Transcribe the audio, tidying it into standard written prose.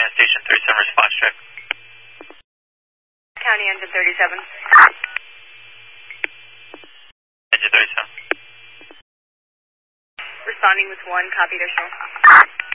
on Station 37 response check. County Engine 37. Engine 37. Responding with 1, copy additional.